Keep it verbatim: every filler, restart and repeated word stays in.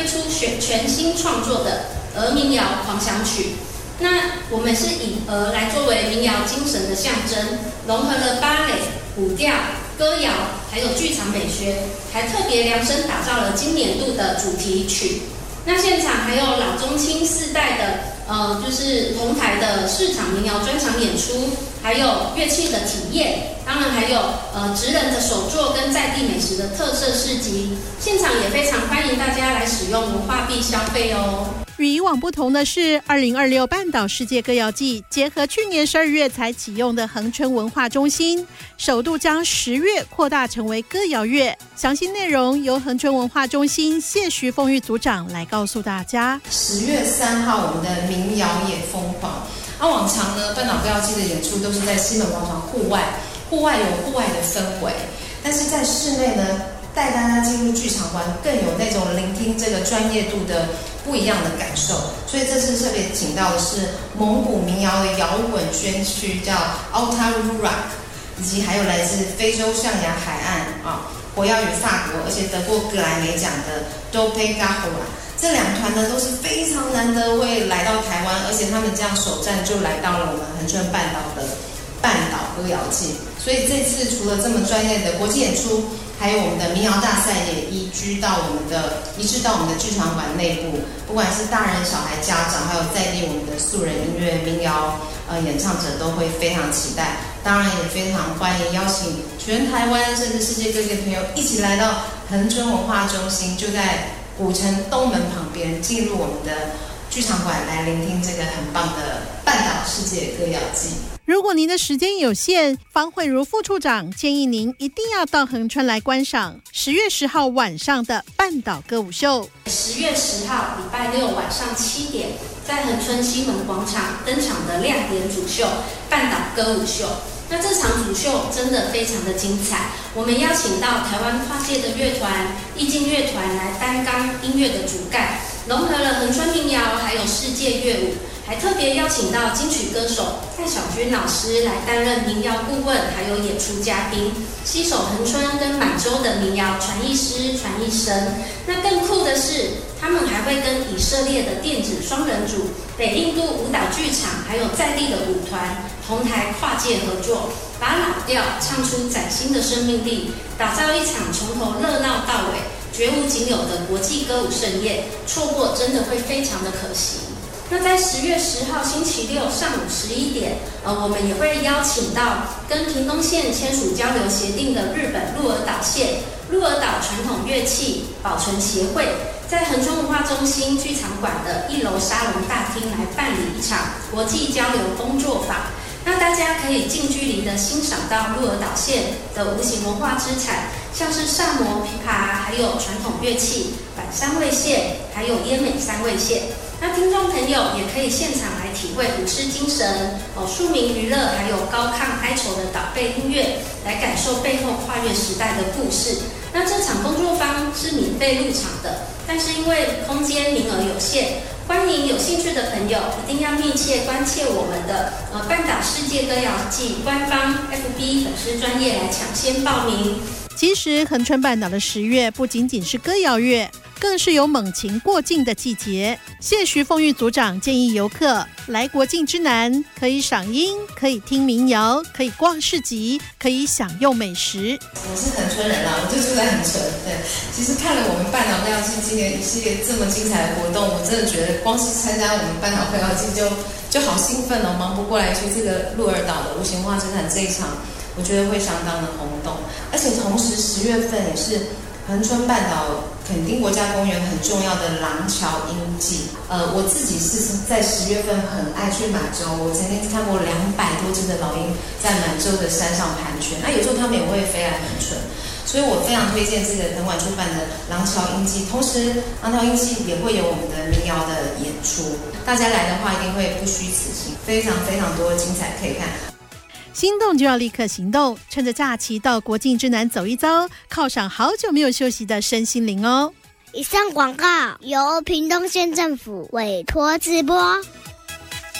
出全全新创作的儿民谣狂想曲。那我们是以鹅来作为民谣精神的象征，融合了芭蕾、舞调、歌谣，还有剧场美学，还特别量身打造了今年度的主题曲。那现场还有老中青四代的，呃，就是同台的市场民谣专场演出，还有乐器的体验，当然还有呃职人的手作跟在地美食的特色市集。现场也非常欢迎大家来使用文化币消费哦。 与以往不同的是，二零二六半岛世界歌谣季结合去年十二月才启用的恒春文化中心，首度将十月扩大成为歌谣月。详细内容由恒春文化中心谢徐凤玉组长来告诉大家。 十月三号，我们的民谣也疯狂。啊，往常呢，半岛歌谣季的演出都是在西门广场户外，户外有户外的氛围，但是在室内呢，带大家进入剧场馆，更有那种聆听这个专业度的不一样的感受。所以这次特别请到的是蒙古民谣的摇滚宣区，叫 Altarura， 以及还有来自非洲象牙海岸啊，活跃于法国，而且得过格莱美奖的 Dope Gahora。这两团呢都是非常难得会来到台湾，而且他们这样首站就来到了我们恒春半岛的半岛歌谣季。所以这次除了这么专业的国际演出，还有我们的民谣大赛也移居到我们的移植到我们的剧场馆内部，不管是大人小孩家长，还有在地我们的素人音乐民谣呃演唱者都会非常期待。当然也非常欢迎邀请全台湾甚至世界各地的朋友一起来到恒春文化中心，就在古城东门旁边，进入我们的剧场馆来聆听这个很棒的半岛世界歌谣季。 如果您的时间有限，方慧如副处长建议您一定要到恒春来观赏十月十号晚上的半岛歌舞秀。 十月十号礼拜六晚上七点，在恒春西门广场登场的亮点主秀半岛歌舞秀。那这场主秀真的非常的精彩，我们邀请到台湾跨界的乐团意境乐团来担纲音乐的主干，融合了恒春民谣还有世界乐舞，还特别邀请到金曲歌手蔡小君老师来担任民谣顾问，还有演出嘉宾，携手恒春跟满洲的民谣传艺师传艺生。那更酷的是，他们还会跟以色列的电子双人组、北印度舞蹈剧场，还有在地的舞团同台跨界合作，把老调唱出崭新的生命力，打造一场从头热闹到尾、绝无仅有的国际歌舞盛宴。错过真的会非常的可惜。那在十月十号星期六上午十一点，呃，我们也会邀请到跟屏东县签署交流协定的日本鹿儿岛县鹿儿岛传统乐器保存协会，在恒春文化中心剧场馆的一楼沙龙大厅来办理一场国际交流工作坊。那大家可以近距离的欣赏到鹿儿岛县的无形文化资产，像是萨摩、琵琶，还有传统乐器板三味线，还有烟美三味线。那听众朋友也可以现场来体会舞狮精神、哦庶民娱乐，还有高亢哀愁的岛贝音乐，来感受背后跨越时代的故事。那这场工作坊是免费入场的，但是因为空间名额有限，欢迎有兴趣的朋友一定要密切关切我们的呃半岛世界歌谣季官方 F B 粉丝专页来抢先报名。 其实恒春半岛的十月不仅仅是歌谣月，更是有猛禽过境的季节。谢徐凤玉组长建议游客来国境之南，可以赏樱，可以听民谣，可以逛市集，可以享用美食。 我是恒春人啦，我就住在恒春。对，其实看了我们半岛歌谣季今年一系列这么精彩的活动，我真的觉得光是参加我们半岛歌谣季就就好兴奋哦，忙不过来去这个鹿儿岛的无形文化资产这一场，我觉得会相当的轰动。而且同时十月份也是恒春半岛垦丁国家公园很重要的廊桥鹰季。呃，我自己是在十月份很爱去满洲，我曾经看过两百多只的老鹰在满洲的山上盘旋。那有时候他们也会飞来恒春，所以我非常推荐这个垦管出版的廊桥鹰季。同时，廊桥鹰季也会有我们的民谣的演出，大家来的话一定会不虚此行，非常非常多的精彩可以看。 心动就要立刻行动，趁着假期到国境之南走一遭，犒赏好久没有休息的身心灵哦。 以上广告由屏东县政府委托直播。